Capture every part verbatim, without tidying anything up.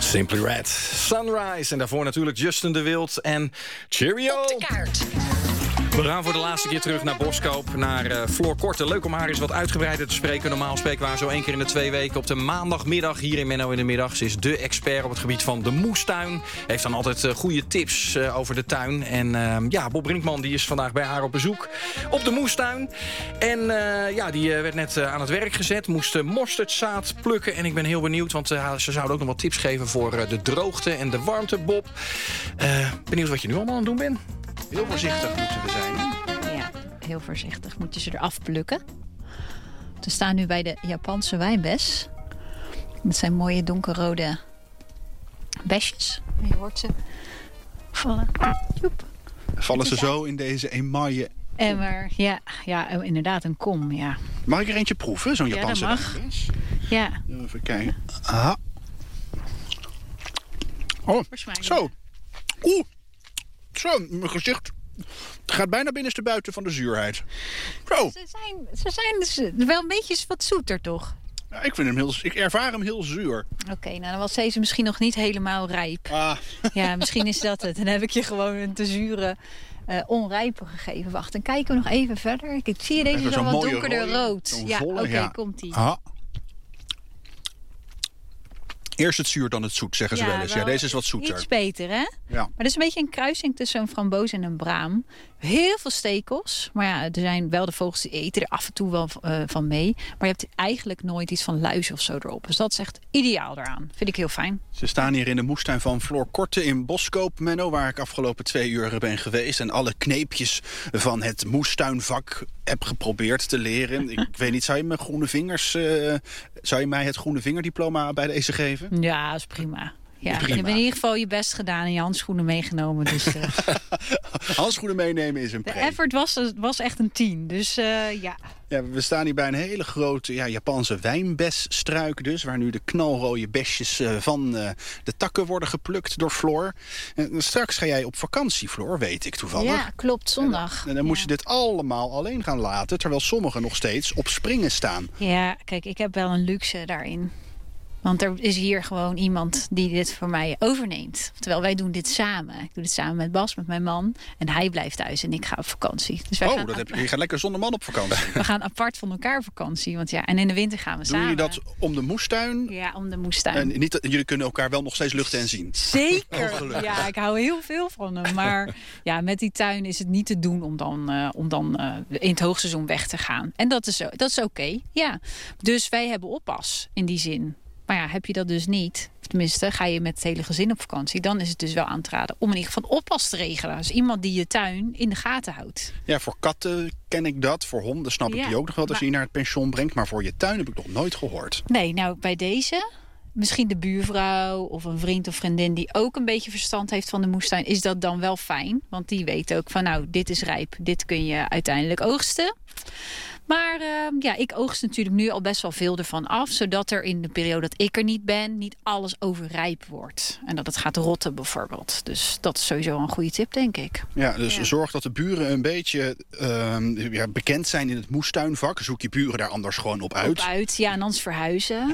Simply Red, Sunrise. En daarvoor natuurlijk Justin de Wild en Cheerio. Op de kaart. We gaan voor de laatste keer terug naar Boskoop, naar uh, Floor Korte. Leuk om haar eens wat uitgebreider te spreken. Normaal spreken we haar zo één keer in de twee weken op de maandagmiddag hier in Menno in de Middag. Ze is dé expert op het gebied van de moestuin. Heeft dan altijd uh, goede tips uh, over de tuin. En uh, ja, Bob Brinkman die is vandaag bij haar op bezoek op de moestuin. En uh, ja, die uh, werd net uh, aan het werk gezet. Moest uh, mosterdzaad plukken. En ik ben heel benieuwd, want uh, ze zouden ook nog wat tips geven voor uh, de droogte en de warmte, Bob. Uh, benieuwd wat je nu allemaal aan het doen bent. Heel voorzichtig moeten we zijn. Ja, heel voorzichtig moet je ze eraf plukken. We staan nu bij de Japanse wijnbes. Dat zijn mooie donkerrode besjes. En je hoort ze vallen. Joep. Vallen ze zo in deze emaille? Emmer, ja, ja, inderdaad, een kom, ja. Mag ik er eentje proeven, zo'n Ja, Japanse dat mag. wijnbes? Ja. Even kijken. Aha. Oh, zo. Oeh. Zo, mijn gezicht gaat bijna binnenstebuiten van de zuurheid. Zo. Ze zijn, ze zijn dus wel een beetje wat zoeter, toch? Ja, ik, vind hem heel, ik ervaar hem heel zuur. Oké, okay, nou dan was deze misschien nog niet helemaal rijp. Ah. Ja, misschien is dat het. Dan heb ik je gewoon een te zure uh, onrijpe gegeven. Wacht, dan kijken we nog even verder. Ik zie je deze even zo wat mooie donkerder rode, rood. Ja, oké, okay, ja. komt-ie. Aha. Eerst het zuur, dan het zoet, zeggen ze ja, wel eens. Ja, deze is wat zoeter. Iets beter, hè? Ja. Maar dat is een beetje een kruising tussen een framboos en een braam. Heel veel stekels. Maar ja, er zijn wel de vogels die eten er af en toe wel uh, van mee. Maar je hebt eigenlijk nooit iets van luizen of zo erop. Dus dat is echt ideaal daaraan. Vind ik heel fijn. Ze staan hier in de moestuin van Floor Korte in Boskoop, Menno, waar ik afgelopen twee uur ben geweest. En alle kneepjes van het moestuinvak heb geprobeerd te leren. Ik weet niet, zou je me groene vingers, uh, zou je mij het groene vingerdiploma bij deze geven? Ja, dat is prima. Ja, prima. Je hebt in ieder geval je best gedaan en je handschoenen meegenomen. Dus, uh... handschoenen meenemen is een De pre. effort was, was echt een tien. Dus uh, ja. Ja, we staan hier bij een hele grote ja, Japanse wijnbesstruik dus, waar nu de knalrode besjes uh, van uh, de takken worden geplukt door Floor. En straks ga jij op vakantie, Floor, weet ik toevallig. Ja, klopt, zondag. En dan, en dan ja. moest je dit allemaal alleen gaan laten, terwijl sommigen nog steeds op springen staan. Ja, kijk, ik heb wel een luxe daarin. Want er is hier gewoon iemand die dit voor mij overneemt. Terwijl wij doen dit samen. Ik doe dit samen met Bas, met mijn man. En hij blijft thuis en ik ga op vakantie. Dus wij oh, gaan dat heb je, je gaat lekker zonder man op vakantie. We gaan apart van elkaar op vakantie. Want ja, en in de winter gaan we Doe samen. je dat om de moestuin? Ja, om de moestuin. En niet, jullie kunnen elkaar wel nog steeds luchten en zien. Zeker. Oh, ja, ik hou heel veel van hem. Maar ja, met die tuin is het niet te doen om dan, uh, om dan uh, in het hoogseizoen weg te gaan. En dat is, dat is oké. Okay. Ja. Dus wij hebben oppas in die zin. Maar ja, heb je dat dus niet, tenminste ga je met het hele gezin op vakantie, dan is het dus wel aan te raden om in ieder geval oppas te regelen. Dus iemand die je tuin in de gaten houdt. Ja, voor katten ken ik dat. Voor honden snap ik ja, die ook nog wel als maar... je die naar het pension brengt. Maar voor je tuin heb ik nog nooit gehoord. Nee, nou bij deze, misschien de buurvrouw of een vriend of vriendin die ook een beetje verstand heeft van de moestuin, is dat dan wel fijn. Want die weet ook van nou, dit is rijp, dit kun je uiteindelijk oogsten. Maar uh, ja, ik oogst natuurlijk nu al best wel veel ervan af. Zodat er in de periode dat ik er niet ben, niet alles overrijp wordt. En dat het gaat rotten bijvoorbeeld. Dus dat is sowieso een goede tip, denk ik. Ja, dus ja. zorg dat de buren een beetje uh, ja, bekend zijn in het moestuinvak. Zoek je buren daar anders gewoon op uit. Op uit, ja, en anders verhuizen.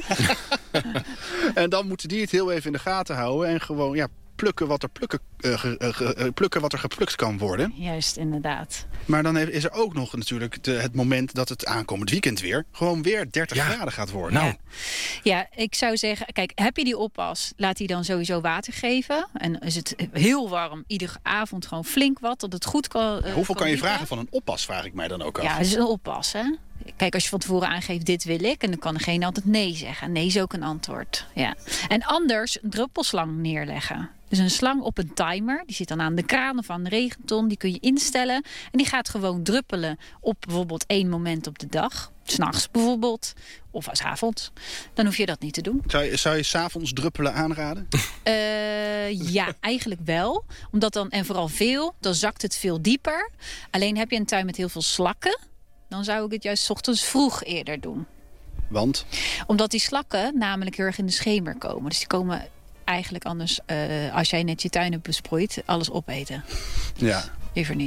En dan moeten die het heel even in de gaten houden. En gewoon, ja, plukken wat er, plukken, uh, ge, uh, ge, uh, plukken wat er geplukt kan worden. Juist, inderdaad. Maar dan is er ook nog natuurlijk de, het moment dat het aankomend weekend weer gewoon weer dertig ja. graden gaat worden. Nou. Ja. ja, ik zou zeggen, kijk, heb je die oppas, laat die dan sowieso water geven. En is het heel warm, iedere avond gewoon flink wat, dat het goed kan. Uh, Hoeveel kan je liepen. vragen van een oppas, vraag ik mij dan ook af. Ja, het is een oppas, hè. Kijk, als je van tevoren aangeeft, dit wil ik, en dan kan degene altijd nee zeggen. Nee is ook een antwoord. Ja. En anders een druppelslang neerleggen. Dus een slang op een timer. Die zit dan aan de kraan of aan de regenton. Die kun je instellen. En die gaat gewoon druppelen op bijvoorbeeld één moment op de dag. 's Nachts bijvoorbeeld. Of als avond. Dan hoef je dat niet te doen. Zou je, zou je 's avonds druppelen aanraden? Uh, ja, eigenlijk wel. Omdat dan, en vooral veel, dan zakt het veel dieper. Alleen heb je een tuin met heel veel slakken, dan zou ik het juist 's ochtends vroeg eerder doen. Want? Omdat die slakken namelijk heel erg in de schemer komen. Dus die komen eigenlijk anders, uh, als jij net je tuin hebt besproeid, alles opeten. Dus ja. liever niet.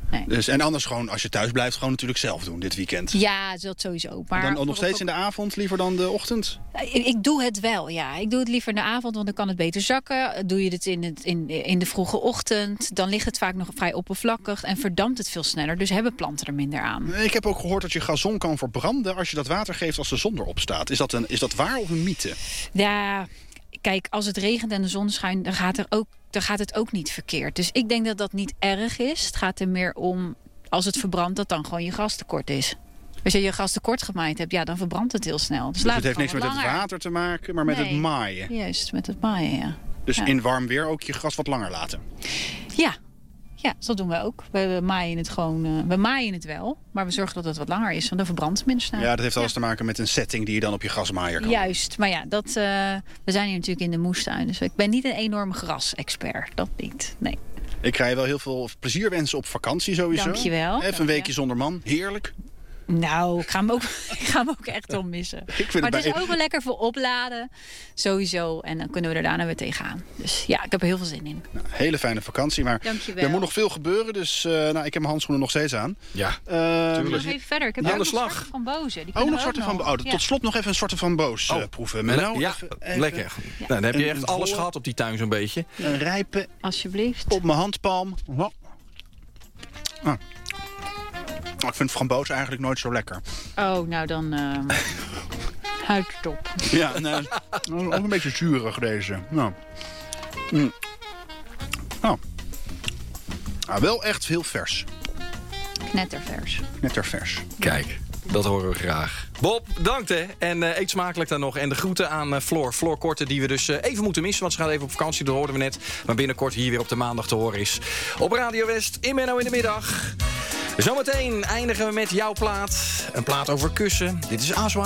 nee. Dus, en anders gewoon, als je thuis blijft, gewoon natuurlijk zelf doen dit weekend. Ja, dat sowieso. Maar dan nog steeds in de avond, liever dan de ochtend? Ik, ik doe het wel, ja. Ik doe het liever in de avond, want dan kan het beter zakken. Doe je het in, het in, in de vroege ochtend, dan ligt het vaak nog vrij oppervlakkig en verdampt het veel sneller. Dus hebben planten er minder aan. Ik heb ook gehoord dat je gazon kan verbranden als je dat water geeft als de zon erop staat. Is dat, een, is dat waar of een mythe? Ja, kijk, als het regent en de zon schijnt, dan gaat, er ook, dan gaat het ook niet verkeerd. Dus ik denk dat dat niet erg is. Het gaat er meer om, als het verbrandt, dat dan gewoon je gastekort is. Als je je gas tekort gemaaid hebt, ja, dan verbrandt het heel snel. Dus, Dus laat het heeft niks met langer. het water te maken, maar met Nee. het maaien. Juist, met het maaien, ja. Dus Ja. in warm weer ook je gras wat langer laten. Ja. Ja, dat doen we ook. We, we maaien het gewoon. Uh, we maaien het wel, maar we zorgen dat het wat langer is, want dan verbrandt het minder snel. Ja, dat heeft alles te maken met een setting die je dan op je grasmaaier kan. Juist, maar ja, dat, uh, we zijn hier natuurlijk in de moestuin, dus ik ben niet een enorme gras-expert. Dat niet, nee. Ik ga je wel heel veel plezier wensen op vakantie sowieso. Dankjewel. Even een weekje zonder man, heerlijk. Nou, ik ga hem ook, ik ga hem ook echt wel missen. Ik vind Maar het het is bij- ook wel lekker voor opladen, sowieso. En dan kunnen we er daarna weer tegenaan. Dus ja, ik heb er heel veel zin in. Nou, hele fijne vakantie, maar Dankjewel. er moet nog veel gebeuren. Dus uh, nou, ik heb mijn handschoenen nog steeds aan. Ja. Uh, Nog even verder. Ik heb Aan ook de nog slag. zwarte van boze. Die Oh, kunnen nog we zwarte ook van nog. oh, Ja. Tot slot nog even een zwarte van Boos uh, Oh. proeven. Menno, ja, even- even- lekker. Ja. Nou, dan heb je Een echt alles volle- gehad op die tuin zo'n beetje. Een rijpe Alsjeblieft. op mijn handpalm. Oh. Ah. Ik vind framboos eigenlijk nooit zo lekker. Oh, nou dan uh, huidtop. Ja, nee, ook een beetje zuurig deze. Nou. Mm. Nou. Ah, wel echt heel vers. Knettervers. Net er vers. Kijk, dat horen we graag. Bob, dank hè. En uh, eet smakelijk dan nog. En de groeten aan uh, Floor. Floor Korte, die we dus uh, even moeten missen. Want ze gaat even op vakantie, dat hoorden we net. Maar binnenkort hier weer op de maandag te horen is. Op Radio West, in Menno in de middag. Zometeen eindigen we met jouw plaat. Een plaat over kussen. Dit is Aswai.